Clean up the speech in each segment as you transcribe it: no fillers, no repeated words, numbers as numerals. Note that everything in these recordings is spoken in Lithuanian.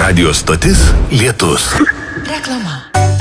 Radio stotis Lietus. Reklama.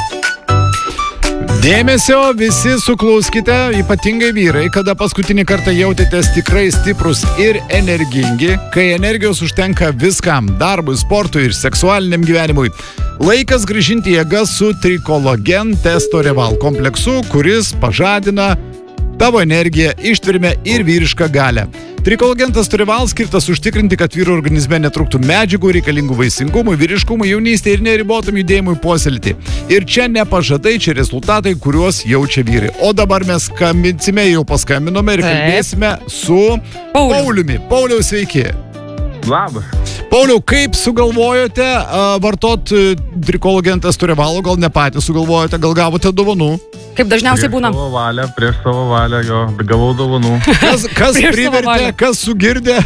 Dėmesio, visi suklauskite, ypatingai vyrai, kada paskutinį kartą jautėtės tikrai stiprus ir energingi, kai energijos užtenka viskam – darbui, sportui ir seksualiniam gyvenimui. Laikas grįžinti jėgas su Trikologen Testo Reval kompleksu, kuris pažadina tavo energiją, ištvermę ir vyrišką galią. Trikologen Testo Reval skirtas užtikrinti, kad vyro organizme netrūktų medžiagų reikalingų vaisingumui, vyriškumui, jaunystė ir neribotam judėjimui puoselėti. Ir čia ne pažadai, čia rezultatai, kuriuos jaučia vyrai. O dabar mes jau paskambinome ir kalbėsime su Pauliumi. Pauliau, sveiki. Labas. Pauliau, kaip sugalvojote vartot Trikologen Testo Reval? Gal ne patys sugalvojote, gal gavote dovanų? Kaip dažniausiai būna. Prieš savo valią, gavau dovanų. Kas privertė, kas sugirdė?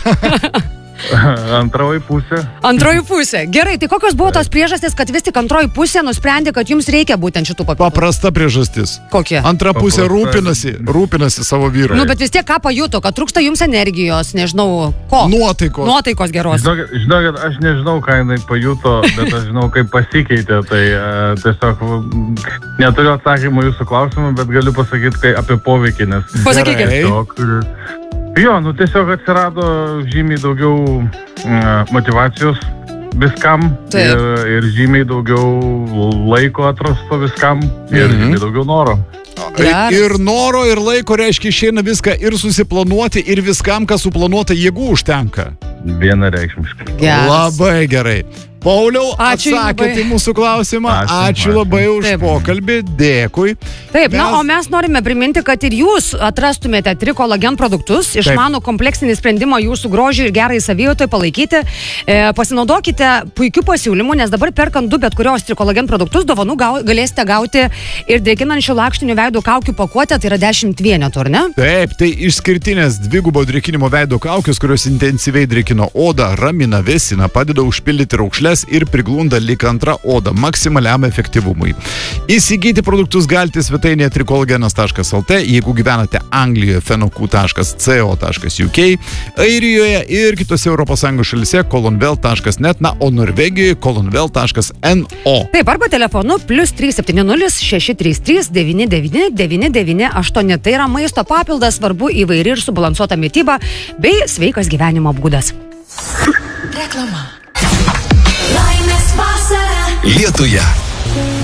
Antroji pusė. Antroji pusė. Gerai, tai kokios buvo tos priežastys, kad vis tik antroji pusė nusprendė, kad jums reikia būtent šitų papildų? Paprasta priežastis. Kokie? Antra pusė rūpinasi savo vyru. Nu, bet vis tiek ką pajuto, kad trūksta jums energijos, nežinau, ko? Nuotaikos geros. Žinokit, aš nežinau, ką jinai pajuto, bet aš žinau, kaip pasikeitė. Tai tiesiog neturiu atsakymų jūsų klausimų, bet galiu pasakyti apie poveikį, nes... Pasakykite. Jo, tiesiog atsirado žymiai daugiau motyvacijos viskam ir žymiai daugiau laiko atrasto viskam ir žymiai daugiau noro. Ir noro, ir laiko reiškia išeina viską ir susiplanuoti, ir viskam, kas suplanuota, jėgų užtenka. Vienareikšmiškai. Labai gerai. Pauliau, atsakėte į mūsų klausimą. Ačiū labai už pokalbį. Dėkui. Taip, o mes norime priminti, kad ir jūs atrastumėte Trikologen produktus, išmanų kompleksinį sprendimą jūsų grožiui ir gerai savijautai palaikyti. Pasinaudokite puikių pasiūlymų, nes dabar perkant 2 bet kurios Trikologen produktus, dovanų galėsite gauti ir drėkinančių lakštinių veido kaukių pakuotę, tai yra 10 vienetų, ar ne? Taip, tai išskirtinės dvigubo drėkinimo veido kaukės, kurios intensyviai drėkina odą, ramina, vėsina, padeda užpildyti raukšles ir priglunda lyg antra oda maksimaliam efektyvumui. Įsigyti produktus galite svetainėje trikologenas.lt, jeigu gyvenate Anglijoje fenoq.co.uk, Airijoje ir kitose ES šalyse kolonvel.net, o Norvegijoje kolonvel.no. Taip, arba telefonu +370 633 99 998. Tai yra maisto papildas, svarbu įvairi ir subalansuota mityba bei sveikas gyvenimo būdas. Reklama. Laimės vasara Lietuje.